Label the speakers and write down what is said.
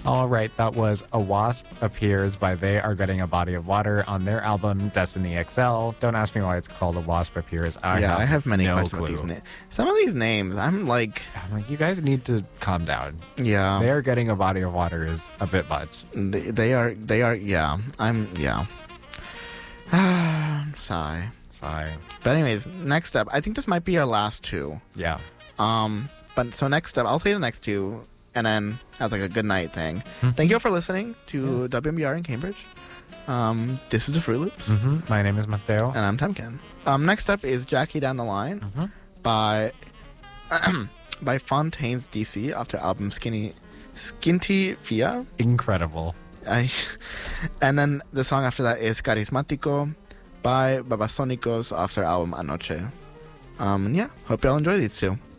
Speaker 1: All right, that was A Wasp Appears by They Are Getting a Body of Water on their album Destiny XL. Don't ask me why it's called A Wasp Appears. I
Speaker 2: have many
Speaker 1: no
Speaker 2: questions
Speaker 1: clue.
Speaker 2: with these names. Some of these names, I'm like,
Speaker 1: you guys need to calm down.
Speaker 2: yeah.
Speaker 1: They Are Getting a Body of Water is a bit much.
Speaker 2: They are, yeah. Sigh. But anyways, next up, I think this might be our last two.
Speaker 1: Yeah.
Speaker 2: But so next up, I'll say the next two, and then as like a good night thing. Thank you all for listening to WMBR in Cambridge. This is the Fruit Loops.
Speaker 1: My name is Mateo.
Speaker 2: And I'm Temkin. Next up is Jackie Down the Line by by Fontaines DC off their album Skinty Fia.
Speaker 1: Incredible.
Speaker 2: And then the song after that is Carismático by Babasónicos off their album Anoche. Yeah, hope y'all enjoy these two.